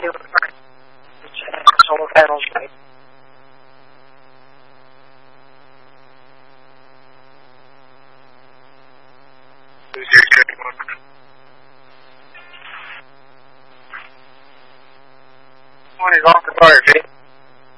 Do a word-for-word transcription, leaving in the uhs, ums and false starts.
do it right. It's uh, solar panels, right? One is off the bar, Jay.